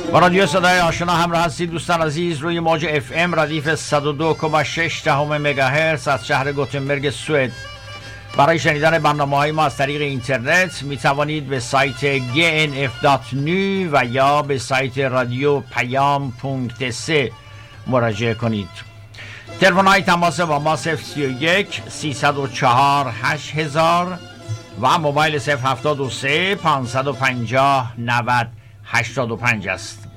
با رادیو صدای آشنا همراه هستید دوستان عزیز. روی موج اف ام ردیف 102.6 مگاهرتز از شهر گوتنبرگ سوئد. برای شنیدن برنامه‌های ما از طریق اینترنت می توانید به سایت gnf.nu و یا به سایت رادیو پیام.se مراجعه کنید. تلفن‌های تماس با ما 031 304 8000 و موبایل 073 550 90 85 است.